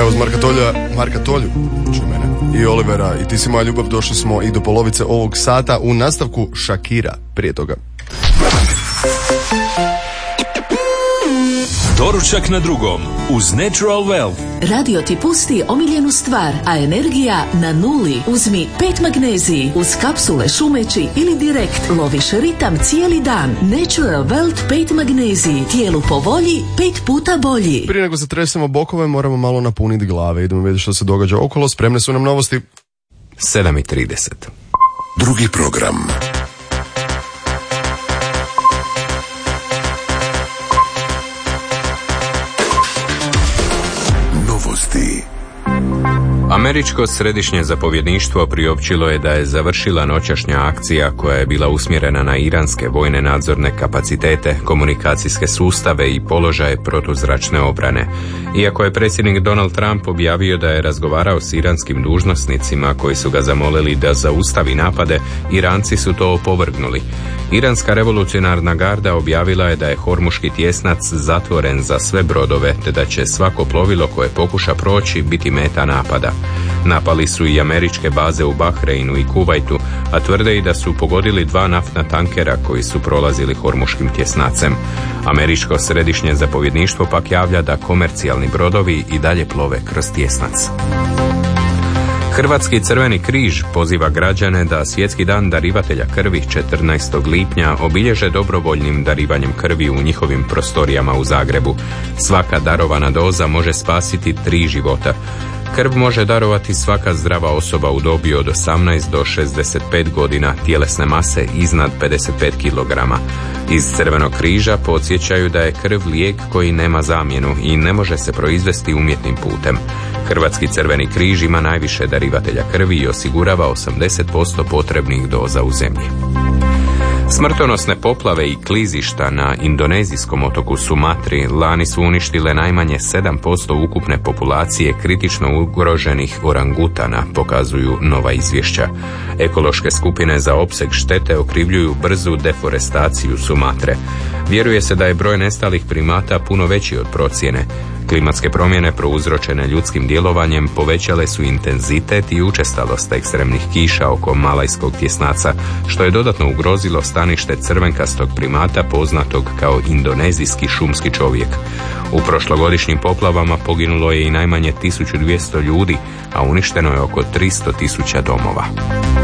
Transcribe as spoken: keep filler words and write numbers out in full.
Evo, uz Marka Tolja, Marka Tolju, čuj mene, i Olivera, i Ti si moja ljubav, došli smo i do polovice ovog sata. U nastavku Shakira prije toga. Doručak na drugom uz Natural Wealth. Radio ti pusti omiljenu stvar, a energija na nuli. Uzmi pet magneziji uz kapsule šumeći ili direkt. Loviš ritam cijeli dan. Natural Wealth pet magneziji. Tijelu po volji, pet puta bolji. Prije nego se tresemo bokove, moramo malo napuniti glave. Idemo vidjeti što se događa okolo. Spremne su nam novosti. sedam i trideset. Drugi program. Američko središnje zapovjedništvo priopćilo je da je završila noćašnja akcija koja je bila usmjerena na iranske vojne nadzorne kapacitete, komunikacijske sustave i položaje protuzračne obrane. Iako je predsjednik Donald Trump objavio da je razgovarao s iranskim dužnosnicima koji su ga zamolili da zaustavi napade, Iranci su to opovrgnuli. Iranska revolucionarna garda objavila je da je Hormuški tjesnac zatvoren za sve brodove, te da će svako plovilo koje pokuša proći biti meta napada. Napali su i američke baze u Bahreinu i Kuvajtu, a tvrde i da su pogodili dva naftna tankera koji su prolazili Hormuškim tjesnacem. Američko središnje zapovjedništvo pak javlja da komercijalni brodovi i dalje plove kroz tjesnac. Hrvatski Crveni križ poziva građane da Svjetski dan darivatelja krvi četrnaestog lipnja obilježe dobrovoljnim darivanjem krvi u njihovim prostorijama u Zagrebu. Svaka darovana doza može spasiti tri života. Krv može darovati svaka zdrava osoba u dobi od osamnaest do šezdeset pet godina, tjelesne mase iznad pedeset pet kilograma. Iz Crvenog križa podsjećaju da je krv lijek koji nema zamjenu i ne može se proizvesti umjetnim putem. Hrvatski Crveni križ ima najviše darivatelja krvi i osigurava osamdeset posto potrebnih doza u zemlji. Smrtonosne poplave i klizišta na indonezijskom otoku Sumatri lani su uništile najmanje sedam posto ukupne populacije kritično ugroženih orangutana, pokazuju nova izvješća. Ekološke skupine za opseg štete okrivljuju brzu deforestaciju Sumatre. Vjeruje se da je broj nestalih primata puno veći od procjene. Klimatske promjene prouzročene ljudskim djelovanjem povećale su intenzitet i učestalost ekstremnih kiša oko Malajskog tjesnaca, što je dodatno ugrozilo stanište crvenkastog primata poznatog kao indonezijski šumski čovjek. U prošlogodišnjim poplavama poginulo je i najmanje tisuću dvjesto ljudi, a uništeno je oko tristo tisuća domova.